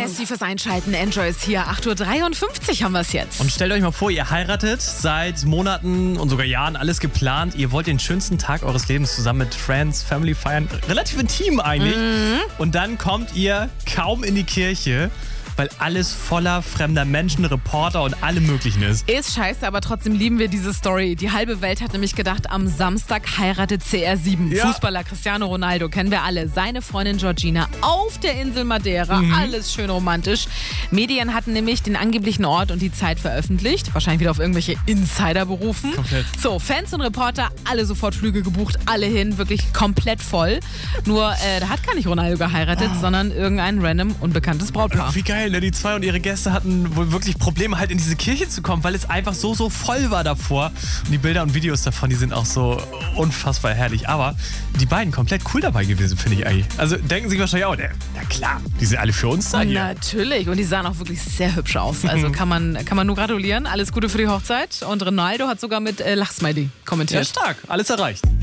Messi fürs Einschalten. Enjoy ist hier. 8:53 Uhr haben wir es jetzt. Und stellt euch mal vor, ihr heiratet, seit Monaten und sogar Jahren alles geplant. Ihr wollt den schönsten Tag eures Lebens zusammen mit Friends, Family feiern. Relativ intim eigentlich. Und dann kommt ihr kaum in die Kirche, weil alles voller fremder Menschen, Reporter und allem Möglichen ist. Ist scheiße, aber trotzdem lieben wir diese Story. Die halbe Welt hat nämlich gedacht, am Samstag heiratet CR7. Ja. Fußballer Cristiano Ronaldo, kennen wir alle. Seine Freundin Georgina auf der Insel Madeira. Alles schön romantisch. Medien hatten nämlich den angeblichen Ort und die Zeit veröffentlicht. Wahrscheinlich wieder auf irgendwelche Insider berufen. Komplett. So, Fans und Reporter, alle sofort Flüge gebucht, alle hin, wirklich komplett voll. Nur, da hat gar nicht Ronaldo geheiratet, sondern irgendein random unbekanntes Brautpaar. Wie geil, ne? Die zwei und ihre Gäste hatten wohl wirklich Probleme, halt in diese Kirche zu kommen, weil es einfach so voll war davor. Und die Bilder und Videos davon, die sind auch so unfassbar herrlich. Aber die beiden komplett cool dabei gewesen, finde ich eigentlich. Also denken sich wahrscheinlich auch, na klar, die sind alle für uns da hier. Natürlich. Und die sahen auch wirklich sehr hübsch aus. Also kann man nur gratulieren. Alles Gute für die Hochzeit. Und Ronaldo hat sogar mit Lachsmiley kommentiert. Ja, stark. Alles erreicht.